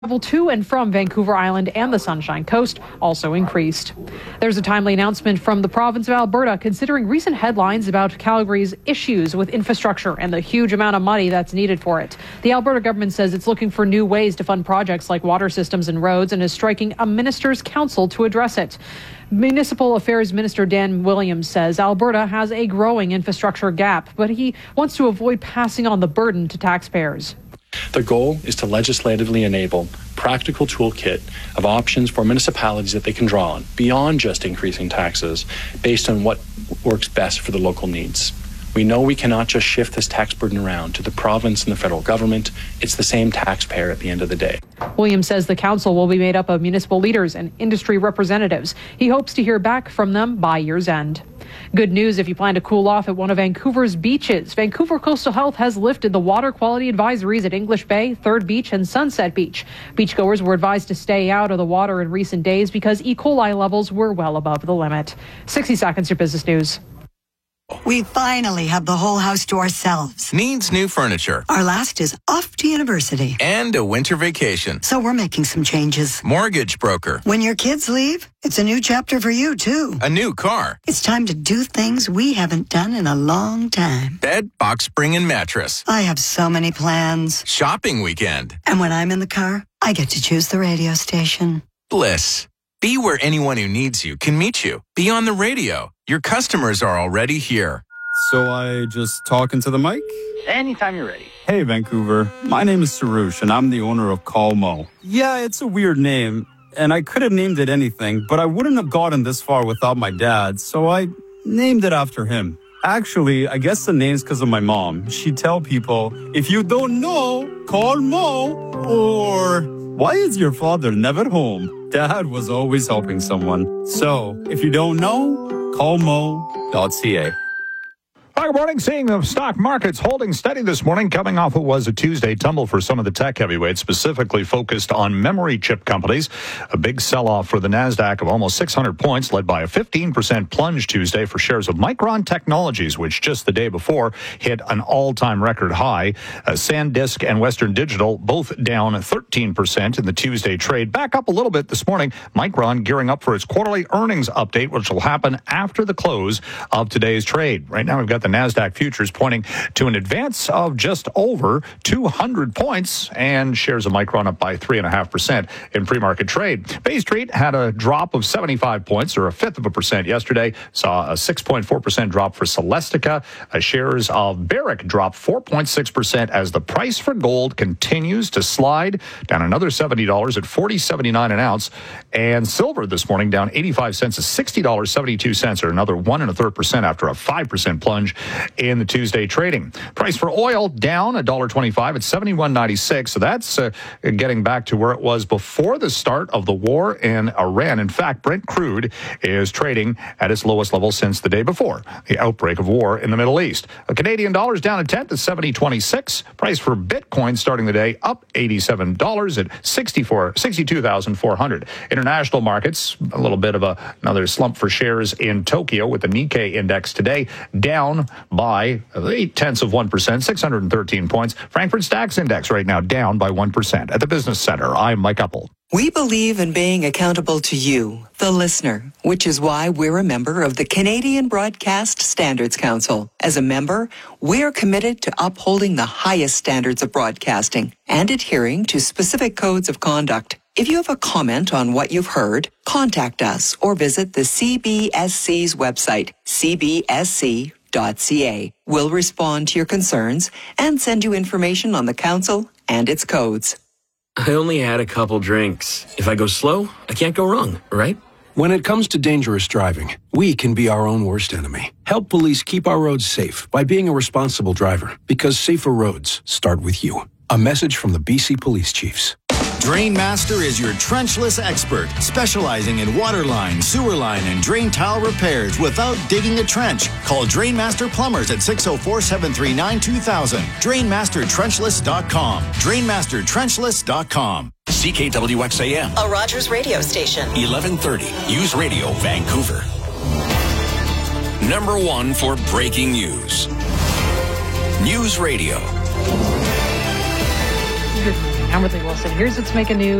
Travel to and from Vancouver Island and the Sunshine Coast also increased. There's a timely announcement from the province of Alberta considering recent headlines about Calgary's issues with infrastructure and the huge amount of money that's needed for it. The Alberta government says it's looking for new ways to fund projects like water systems and roads and is striking a minister's council to address it. Municipal Affairs Minister Dan Williams says Alberta has a growing infrastructure gap, but he wants to avoid passing on the burden to taxpayers. The goal is to legislatively enable practical toolkit of options for municipalities that they can draw on beyond just increasing taxes based on what works best for the local needs. We know we cannot just shift this tax burden around to the province and the federal government. It's the same taxpayer at the end of the day. Williams says the council will be made up of municipal leaders and industry representatives. He hopes to hear back from them by year's end. Good news if you plan to cool off at one of Vancouver's beaches. Vancouver Coastal Health has lifted the water quality advisories at English Bay, Third Beach, and Sunset Beach. Beachgoers were advised to stay out of the water in recent days because E. coli levels were well above the limit. 60 seconds, your business news. We finally have the whole house to ourselves. Needs new furniture. Our last is off to university. And a winter vacation. So we're making some changes. Mortgage broker. When your kids leave, it's a new chapter for you, too. A new car. It's time to do things we haven't done in a long time. Bed, box spring, and mattress. I have so many plans. Shopping weekend. And when I'm in the car, I get to choose the radio station. Bliss. Be where anyone who needs you can meet you. Be on the radio. Your customers are already here. So I just talk into the mic? Anytime you're ready. Hey, Vancouver. My name is Sarush, and I'm the owner of Call Mo. Yeah, it's a weird name, and I could have named it anything, but I wouldn't have gotten this far without my dad, so I named it after him. Actually, I guess the name's because of my mom. She'd tell people, if you don't know, call Mo, or why is your father never home? Dad was always helping someone. So, if you don't know, call mo.ca. Hi, good morning. Seeing the stock markets holding steady this morning, coming off what was a Tuesday tumble for some of the tech heavyweights, specifically focused on memory chip companies. A big sell-off for the NASDAQ of almost 600 points, led by a 15% plunge Tuesday for shares of Micron Technologies, which just the day before hit an all-time record high. SanDisk and Western Digital both down 13% in the Tuesday trade. Back up a little bit this morning. Micron gearing up for its quarterly earnings update, which will happen after the close of today's trade. Right now, we've got the NASDAQ futures pointing to an advance of just over 200 points, and shares of Micron up by 3.5% in pre-market trade. Bay Street had a drop of 75 points, or 0.5% yesterday. Saw a 6.4% drop for Celestica. Shares of Barrick dropped 4.6% as the price for gold continues to slide down another $70 at $40.79 an ounce. And silver this morning down 85 cents to $60.72, or another 1.33% after a 5% plunge in the Tuesday trading. Price for oil down $1.25 at $71.96. So that's getting back to where it was before the start of the war in Iran. In fact, Brent crude is trading at its lowest level since the day before the outbreak of war in the Middle East. A Canadian dollar is down a tenth at $70.26. Price for Bitcoin starting the day up $87 at 62,400. International markets, a little bit of another slump for shares in Tokyo, with the Nikkei index today down by 0.8%, 613 points. Frankfurt Stacks Index right now down by 1%. At the Business Center, I'm Mike Uppel. We believe in being accountable to you, the listener, which is why we're a member of the Canadian Broadcast Standards Council. As a member, we're committed to upholding the highest standards of broadcasting and adhering to specific codes of conduct. If you have a comment on what you've heard, contact us or visit the CBSC's website, cbsc.ca. We'll respond to your concerns and send you information on the council and its codes. I only had a couple drinks. If I go slow, I can't go wrong, right? When it comes to dangerous driving, we can be our own worst enemy. Help police keep our roads safe by being a responsible driver, because safer roads start with you. A message from the BC Police Chiefs. Drainmaster is your trenchless expert, specializing in water line, sewer line, and drain tile repairs without digging a trench. Call Drainmaster Plumbers at 604-739-2000. DrainmasterTrenchless.com. DrainmasterTrenchless.com. CKWXAM. A Rogers radio station. 1130. News Radio, Vancouver. Number one for breaking news. News Radio. I'm Whitley Wilson. Here's what's making news.